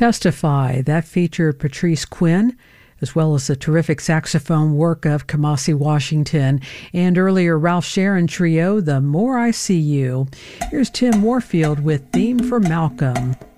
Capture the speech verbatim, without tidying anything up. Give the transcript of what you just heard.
Testify, that featured Patrice Quinn, as well as the terrific saxophone work of Kamasi Washington, and earlier Ralph Sharon Trio, The More I See You. Here's Tim Warfield with Theme for Malcolm.